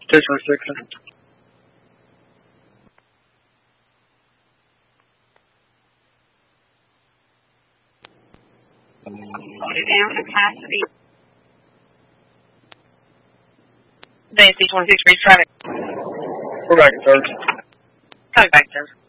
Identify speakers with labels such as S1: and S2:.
S1: Station 6.
S2: Down capacity.
S3: Nancy 26 Reese traffic.
S1: We're back, sir.
S3: Coming back, sir.